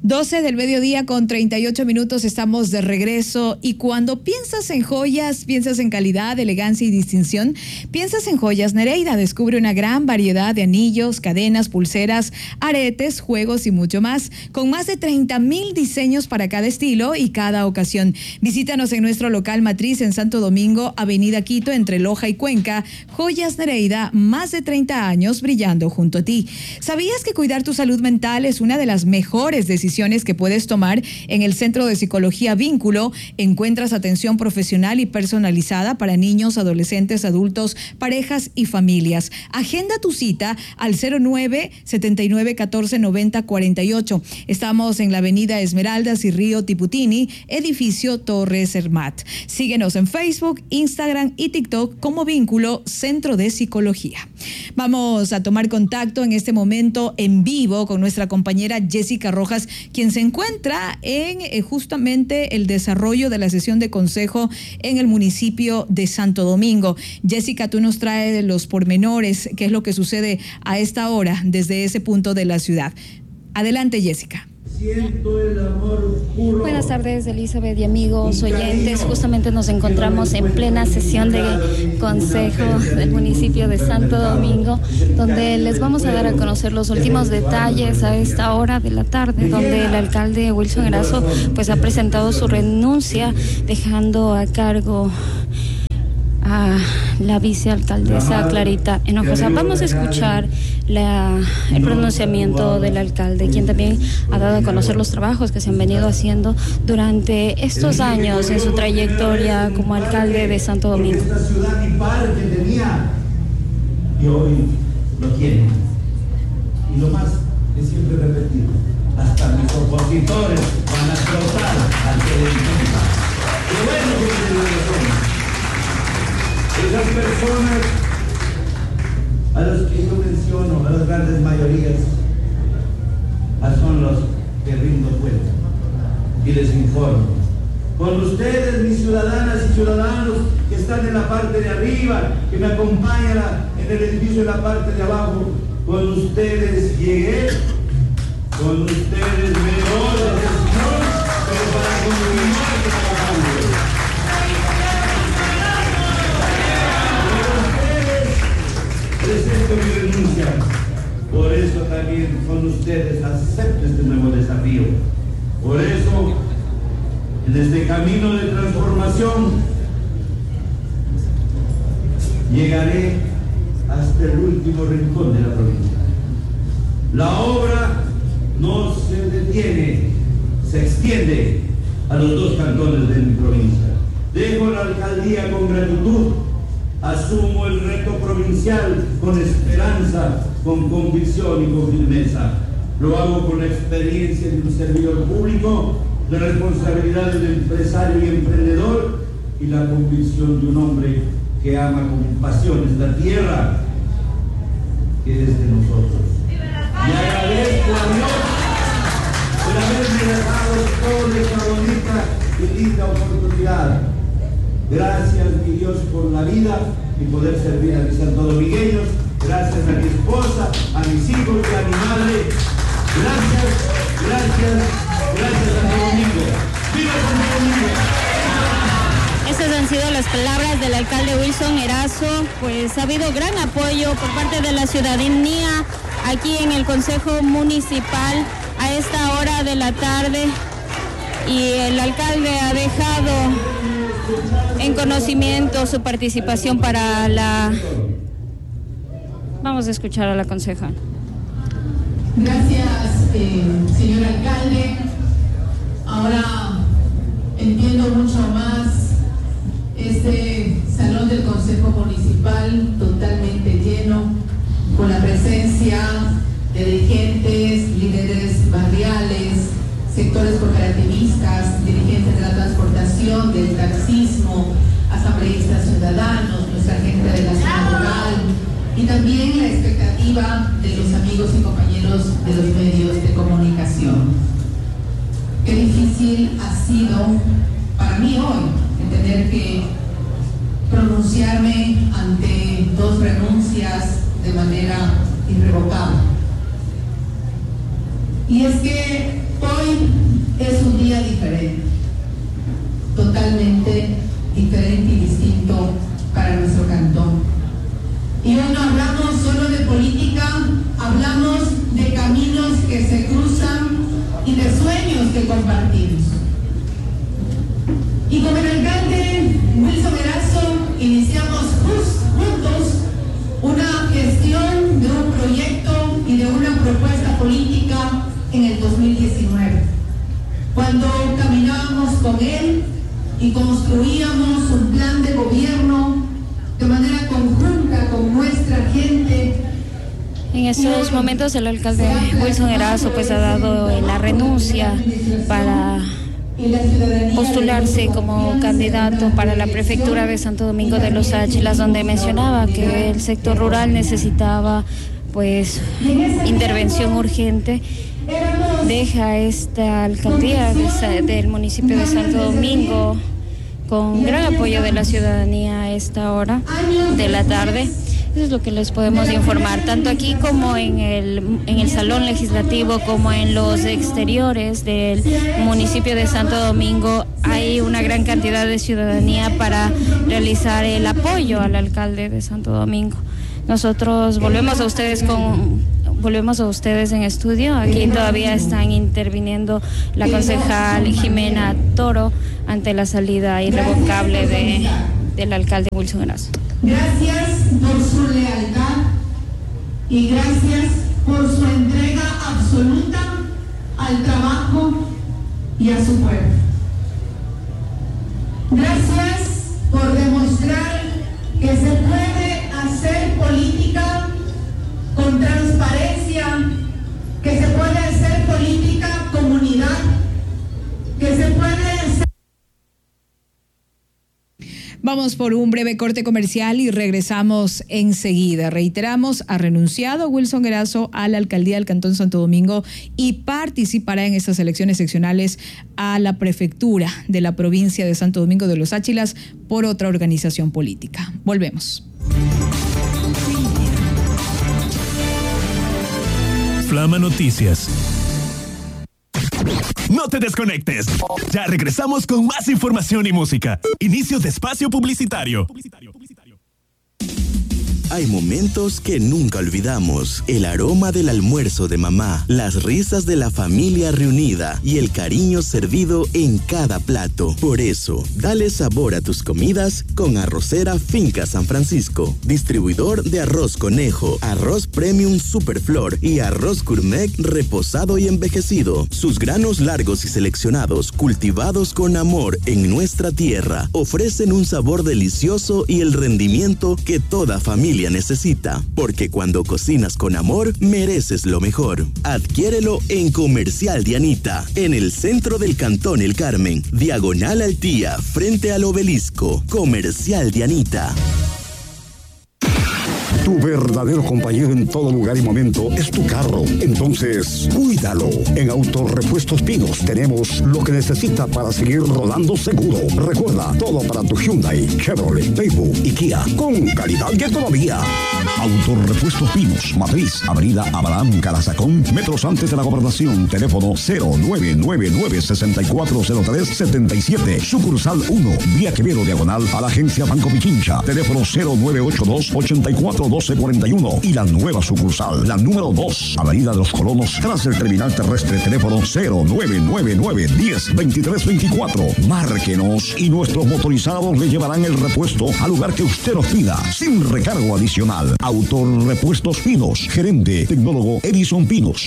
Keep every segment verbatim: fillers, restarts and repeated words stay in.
doce del mediodía con treinta y ocho minutos, estamos de regreso. Y cuando piensas en joyas, piensas en calidad, elegancia y distinción, piensas en Joyas Nereida. Descubre una gran variedad de anillos, cadenas, pulseras, aretes, juegos y mucho más, con más de treinta mil diseños para cada estilo y cada ocasión. Visítanos en nuestro local matriz en Santo Domingo, Avenida Quito, entre Loja y Cuenca. Joyas Nereida, más de treinta años brillando junto a ti. ¿Sabías que cuidar tu salud mental es una de las mejores decisiones que puedes tomar? En el Centro de Psicología Vínculo encuentras atención profesional y personalizada para niños, adolescentes, adultos, parejas y familias. Agenda tu cita al cero nueve, setenta y nueve, catorce, noventa, cuarenta y ocho. Estamos en la avenida Esmeraldas y Río Tiputini, edificio Torres Hermat. Síguenos en Facebook, Instagram y TikTok como Vínculo Centro de Psicología. Vamos a tomar contacto en este momento en vivo con nuestra compañera Jessica Rojas, quien se encuentra en eh, justamente el desarrollo de la sesión de consejo en el municipio de Santo Domingo. Jessica, tú nos traes los pormenores, qué es lo que sucede a esta hora desde ese punto de la ciudad. Adelante, Jessica. Siento el amor puro. Buenas tardes, Elizabeth y amigos oyentes. Justamente nos encontramos en plena sesión de consejo del municipio de Santo Domingo, donde les vamos a dar a conocer los últimos detalles a esta hora de la tarde, donde el alcalde Wilson Erazo pues ha presentado su renuncia, dejando a cargo a la vicealcaldesa Clarita Hinojosa. Vamos a escuchar la, el pronunciamiento del alcalde, quien también ha dado a conocer los trabajos que se han venido haciendo durante estos años en su trayectoria como alcalde de Santo Domingo. Esta ciudad y parque tenía y hoy lo tiene. Y lo más es siempre repetir, hasta mis opositores van a explotar al que le importa. Qué bueno que tiene razón. Esas personas a los que yo menciono, a las grandes mayorías, son los que rindo cuenta y les informo. Con ustedes, mis ciudadanas y ciudadanos que están en la parte de arriba, que me acompañan en el edificio en la parte de abajo, con ustedes llegué, con ustedes me doy la decisión, pero para continuar trabajando. Presento mi renuncia. Por eso también con ustedes acepto este nuevo desafío. Por eso, en este camino de transformación, llegaré hasta el último rincón de la provincia. La obra no se detiene, se extiende a los dos cantones de mi provincia. Dejo la alcaldía con gratitud. Asumo el reto provincial con esperanza, con convicción y con firmeza. Lo hago con la experiencia de un servidor público, la responsabilidad del empresario y emprendedor y la convicción de un hombre que ama con pasión esta tierra que es de nosotros. Y agradezco a Dios por haberme dejado toda esta bonita y linda oportunidad. Gracias, mi Dios, por la vida y poder servir a mis santodomingueños. Gracias a mi esposa, a mis hijos y a mi madre. Gracias, gracias, gracias, Santo Domingo. ¡Viva Santo Domingo! Esas han sido las palabras del alcalde Wilson Erazo. Pues ha habido gran apoyo por parte de la ciudadanía aquí en el Consejo Municipal a esta hora de la tarde. Y el alcalde ha dejado en conocimiento su participación para la... Vamos a escuchar a la concejal. Gracias, eh, señor alcalde. Ahora entiendo mucho más este salón del Consejo Municipal totalmente lleno, con la presencia de dirigentes, líderes barriales, sectores cooperativistas, dirigentes de la transportación, del taxismo, asambleístas ciudadanos, nuestra gente de la zona rural y también la expectativa de los amigos y compañeros de los medios de comunicación. Qué difícil ha sido para mí hoy tener que pronunciarme ante dos renuncias de manera irrevocable. Y es que hoy es un día diferente, totalmente diferente y distinto para nuestro cantón. Y hoy no hablamos solo de política, hablamos de caminos que se cruzan y de sueños que compartimos. Y con el alcalde Wilson Erazo iniciamos juntos una gestión de un proyecto y de una propuesta política en el dos mil diecinueve, cuando caminábamos con él y construíamos un plan de gobierno de manera conjunta con nuestra gente. En estos momentos el alcalde Wilson Erazo pues ha dado la renuncia para postularse como candidato para la prefectura de Santo Domingo de los Áchilas, donde mencionaba que el sector rural necesitaba pues intervención urgente. Deja esta alcaldía de, del municipio de Santo Domingo con gran apoyo de la ciudadanía a esta hora de la tarde. Eso es lo que les podemos informar, tanto aquí como en el, en el salón legislativo, como en los exteriores del municipio de Santo Domingo. Hay una gran cantidad de ciudadanía para realizar el apoyo al alcalde de Santo Domingo. Nosotros volvemos a ustedes con... Volvemos a ustedes en estudio. Aquí todavía están interviniendo la concejal Jimena Toro ante la salida irrevocable de, del alcalde Wilson Erazo. Gracias por su lealtad y gracias por su entrega absoluta al trabajo y a su pueblo. Gracias por demostrar que se puede hacer política con transparencia, que se puede hacer política con unidad, que se puede hacer... Vamos por un breve corte comercial y regresamos enseguida. Reiteramos, ha renunciado Wilson Erazo a la alcaldía del Cantón Santo Domingo y participará en estas elecciones seccionales a la prefectura de la provincia de Santo Domingo de los Áchilas por otra organización política. Volvemos. Flama Noticias. No te desconectes. Ya regresamos con más información y música. Inicio de espacio publicitario. Hay momentos que nunca olvidamos. El aroma del almuerzo de mamá, las risas de la familia reunida y el cariño servido en cada plato. Por eso, dale sabor a tus comidas con Arrocera Finca San Francisco. Distribuidor de arroz conejo, arroz premium superflor y arroz gourmet reposado y envejecido. Sus granos largos y seleccionados, cultivados con amor en nuestra tierra, ofrecen un sabor delicioso y el rendimiento que toda familia necesita, porque cuando cocinas con amor, mereces lo mejor. Adquiérelo en Comercial Dianita, en el centro del Cantón El Carmen, diagonal al Tía, frente al Obelisco. Comercial Dianita. Tu verdadero compañero en todo lugar y momento es tu carro. Entonces, cuídalo. En Autorepuestos Pinos tenemos lo que necesita para seguir rodando seguro. Recuerda, todo para tu Hyundai, Chevrolet, Daewoo y Kia, con calidad y economía. Autorepuestos Pinos, Matriz, Avenida Abraham Carazacón, metros antes de la Gobernación. Teléfono cero nueve nueve nueve, seis cuatro cero tres, siete siete. Sucursal uno, Vía Quevedo, diagonal a la agencia Banco Pichincha. Teléfono cero nueve ocho dos, ocho cuatro doce cuarenta y uno. Y la nueva sucursal, la número dos, Avenida de los Colonos, tras el terminal terrestre. Teléfono cero nueve nueve nueve, diez, veintitrés veinticuatro. Márquenos y nuestros motorizados le llevarán el repuesto al lugar que usted nos pida, sin recargo adicional. Autorepuestos Pinos, gerente tecnólogo Edison Pinos.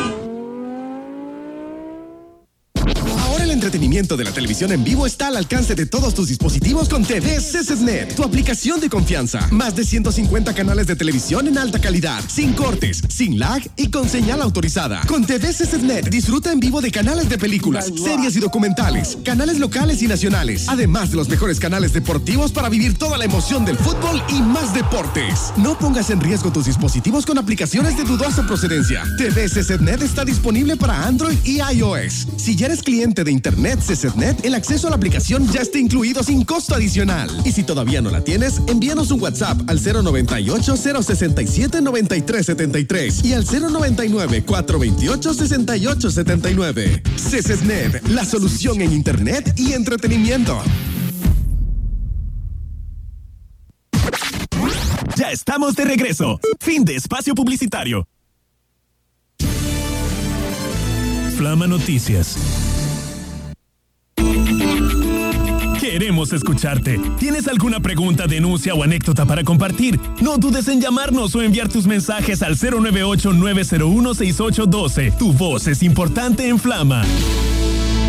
El entretenimiento de la televisión en vivo está al alcance de todos tus dispositivos con T V C C S N E T, tu aplicación de confianza. Más de ciento cincuenta canales de televisión en alta calidad, sin cortes, sin lag y con señal autorizada. Con T V C C S N E T disfruta en vivo de canales de películas, series y documentales, canales locales y nacionales, además de los mejores canales deportivos para vivir toda la emoción del fútbol y más deportes. No pongas en riesgo tus dispositivos con aplicaciones de dudosa procedencia. T V C C S N E T está disponible para Android y iOS. Si ya eres cliente de Internet internet CCSnet, el acceso a la aplicación ya está incluido sin costo adicional. Y si todavía no la tienes, envíanos un WhatsApp al cero noventa y ocho, cero sesenta y siete, noventa y tres setenta y tres y al cero noventa y nueve, cuatrocientos veintiocho, sesenta y ocho setenta y nueve. CCSnet, la solución en internet y entretenimiento. Ya estamos de regreso. Fin de espacio publicitario. Flama Noticias. Queremos escucharte. ¿Tienes alguna pregunta, denuncia o anécdota para compartir? No dudes en llamarnos o enviar tus mensajes al cero nueve ocho, nueve cero uno, seis ocho uno dos. Tu voz es importante en Flama.